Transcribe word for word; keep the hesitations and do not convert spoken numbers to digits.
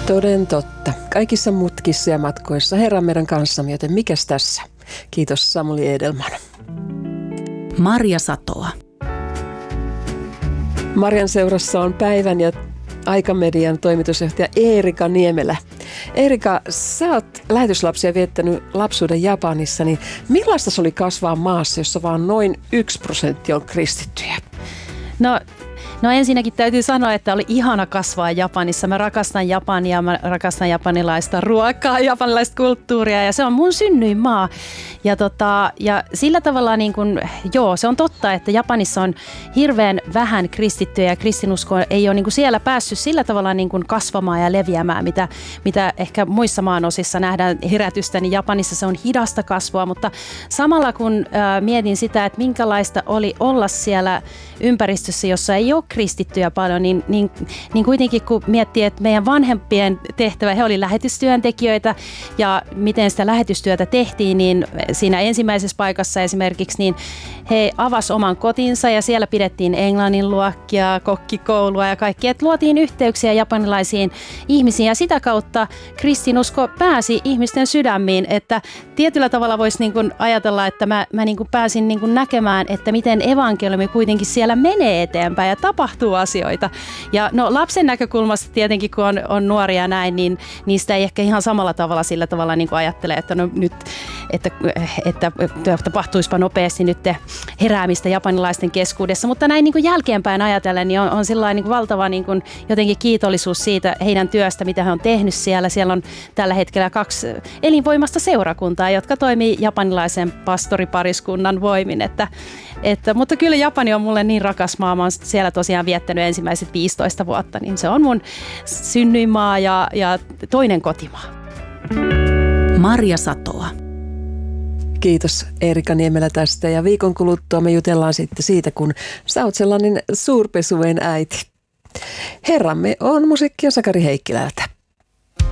Toden totta. Kaikissa mutkissa ja matkoissa Herra meidän kanssamme, joten mikäs tässä? Kiitos Samuli Edelman. Marja Satoa. Marjan seurassa on Päivän ja Aikamedian toimitusjohtaja Eerika Niemelä. Eerika, sä oot lähetyslapsia viettänyt lapsuuden Japanissa, niin millaista se oli kasvaa maassa, jossa vaan noin yksi prosentti on kristittyjä? No, no ensinnäkin täytyy sanoa, että oli ihana kasvaa Japanissa. Mä rakastan Japania, mä rakastan japanilaista ruokaa, japanilaista kulttuuria ja se on mun synnyinmaa. Ja, tota, ja sillä tavalla niin kun, joo, se on totta, että Japanissa on hirveän vähän kristittyjä ja kristinusko ei ole niin kun siellä päässyt sillä tavalla niin kun kasvamaan ja leviämään, mitä, mitä ehkä muissa maanosissa nähdään herätystä, niin Japanissa se on hidasta kasvua, mutta samalla kun äh, mietin sitä, että minkälaista oli olla siellä ympäristössä, jossa ei ole kristittyjä paljon, niin, niin, niin kuitenkin kun miettii, että meidän vanhempien tehtävä, he oli lähetystyöntekijöitä ja miten sitä lähetystyötä tehtiin, niin siinä ensimmäisessä paikassa esimerkiksi, niin he avasi oman kotinsa ja siellä pidettiin englannin luokkia, kokkikoulua ja kaikki, että luotiin yhteyksiä japanilaisiin ihmisiin ja sitä kautta kristinusko pääsi ihmisten sydämiin, että tietyllä tavalla voisi niin kuin ajatella, että mä, mä niin kuin pääsin niin kuin näkemään, että miten evankeliumi kuitenkin siellä menee eteenpäin ja tapahtuu asioita. Ja no lapsen näkökulmasta tietenkin, kun on, on nuoria näin, niin niistä ei ehkä ihan samalla tavalla sillä tavalla niin kuin ajattelee, että no nyt, että, että, että tapahtuisipa nopeasti nyt heräämistä japanilaisten keskuudessa, mutta näin niin kuin jälkeenpäin ajatellen niin on, on sillain niin kuin valtava niin kuin jotenkin kiitollisuus siitä heidän työstä, mitä he on tehnyt siellä. Siellä on tällä hetkellä kaksi elinvoimasta seurakuntaa, jotka toimii japanilaisen pastoripariskunnan voimin, että, että, mutta kyllä Japani on mulle niin rakas maa. Mä oon siellä tosiaan viettänyt ensimmäiset viisitoista vuotta, niin se on mun synnyinmaa ja, ja toinen kotimaa. Marja Satoa. Kiitos Eerika Niemelä tästä ja viikon kuluttua me jutellaan sitten siitä, kun sä oot sellainen suurpesujen äiti. Herramme on musiikki ja Sakari Heikkilältä.